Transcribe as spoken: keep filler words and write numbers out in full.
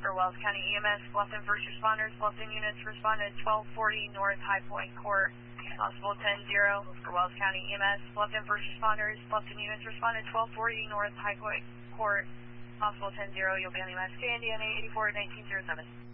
for Wells County E M S. Bluffton first responders. Bluffton units responded twelve forty North High Point Court. Possible ten zero for Wells County E M S. Bluffton first responders. Bluffton units responded twelve forty North High Point Court. Possible ten zero. You'll be on E M S K N D N A eighty-four nineteen oh seven.